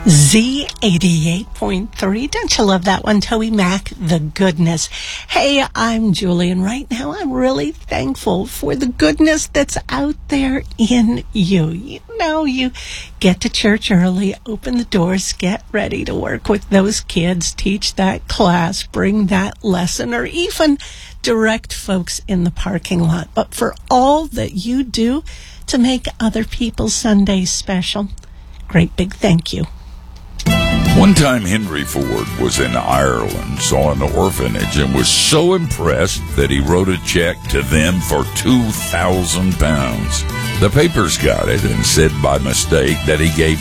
Z88.3. Don't you love that one, Toby Mac? The goodness. Hey, I'm Julie, and right now I'm really thankful for the goodness that's out there in you. You know, you get to church early, open the doors, get ready to work with those kids, teach that class, bring that lesson, or even direct folks in the parking lot. But for all that you do to make other people's Sundays special, great big thank you. One time Henry Ford was in Ireland, saw an orphanage, and was so impressed that he wrote a check to them for £2,000. The papers got it and said by mistake that he gave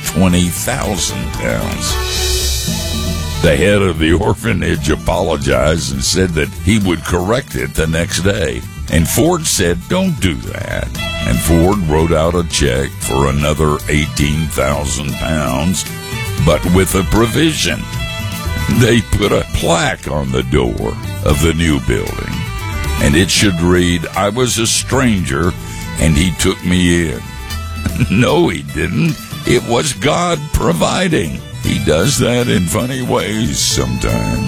£20,000. The head of the orphanage apologized and said that he would correct it the next day. And Ford said, "Don't do that." And Ford wrote out a check for another £18,000. But with a provision. They put a plaque on the door of the new building, and it should read, "I was a stranger, and he took me in." No, he didn't. It was God providing. He does that in funny ways sometimes.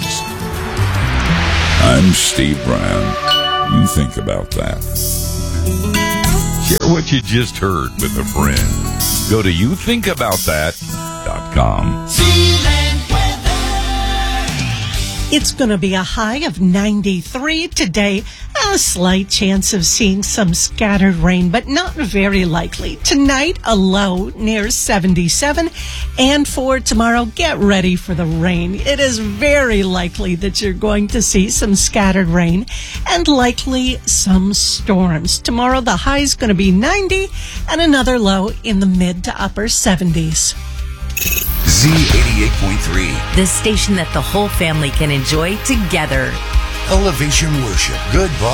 I'm Steve Brown. You think about that. Share what you just heard with a friend. Go to youthinkaboutthat.com. It's going to be a high of 93 today. A slight chance of seeing some scattered rain, but not very likely. Tonight, a low near 77. And for tomorrow, get ready for the rain. It is very likely that you're going to see some scattered rain and likely some storms. Tomorrow, the high is going to be 90 and another low in the mid to upper 70s. Z88.3. The station that the whole family can enjoy together. Elevation Worship. Good vibes.